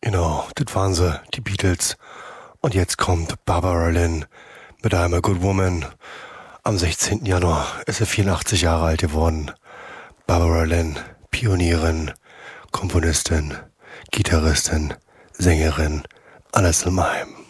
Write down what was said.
Genau, das waren sie, die Beatles. Und jetzt kommt Barbara Lynn mit I'm a Good Woman. Am 16. Januar ist sie 84 Jahre alt geworden. Barbara Lynn, Pionierin, Komponistin, Gitarristin, Sängerin, alles in einem.